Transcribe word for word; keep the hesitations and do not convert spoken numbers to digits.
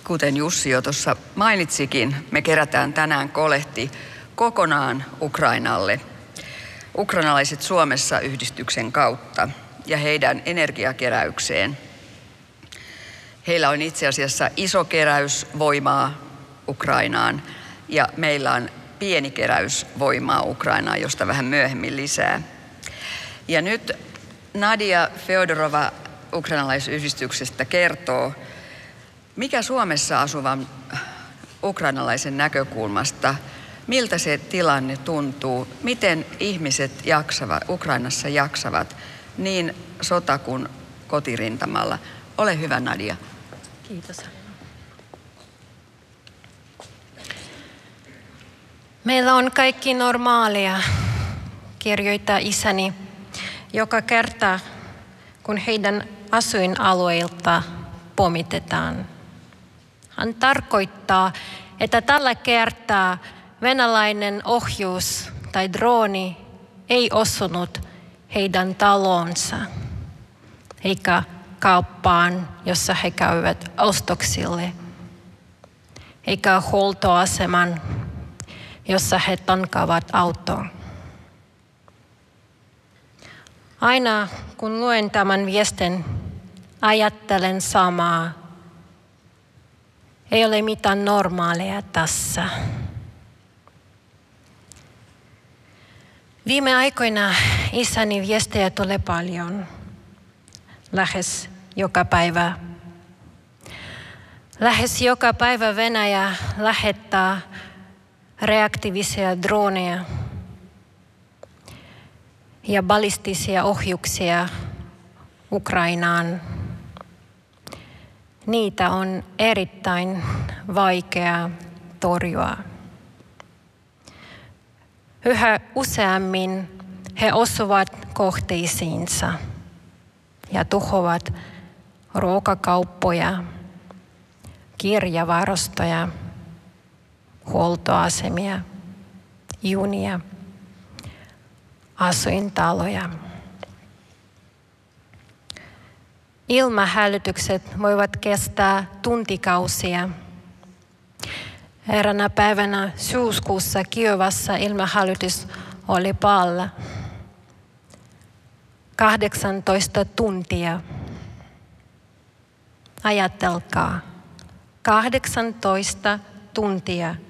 kuten Jussi jo tuossa mainitsikin, me kerätään tänään kolehti kokonaan Ukrainalle. Ukrainalaiset Suomessa -yhdistyksen kautta ja heidän energiakeräykseen. Heillä on itse asiassa iso keräys voimaa Ukrainaan ja meillä on pieni keräys voimaa Ukrainaan, josta vähän myöhemmin lisää. Ja nyt Nadia Feodorova ukrainalaisyhdistyksestä kertoo, mikä Suomessa asuvan ukrainalaisen näkökulmasta, miltä se tilanne tuntuu, miten ihmiset jaksavat, Ukrainassa jaksavat niin sota- kuin kotirintamalla. Ole hyvä, Nadia. Kiitos. Meillä on kaikki normaalia, kirjoittaa isäni joka kerta, kun heidän asuinalueilta pommitetaan. Hän tarkoittaa, että tällä kertaa venäläinen ohjus tai drooni ei osunut heidän talonsa, eikä kauppaan, jossa he käyvät ostoksille, eikä huoltoaseman, jossa he tankaavat autoa. Aina kun luen tämän viestin, ajattelen samaa. Ei ole mitään normaalia tässä. Viime aikoina isäni viestejä tulee paljon, lähes joka päivä. Lähes joka päivä Venäjä lähettää reaktiivisia droneja ja ballistisia ohjuksia Ukrainaan. Niitä on erittäin vaikea torjua. Yhä useammin he osuvat kohteisiinsa ja tuhoavat ruokakauppoja, kirjavarastoja, huoltoasemia, junia, asuintaloja. Ilmahälytykset voivat kestää tuntikausia. Eräänä päivänä syyskuussa Kiovassa ilmahälytys oli päällä. kahdeksantoista tuntia. Ajatelkaa, kahdeksantoista tuntia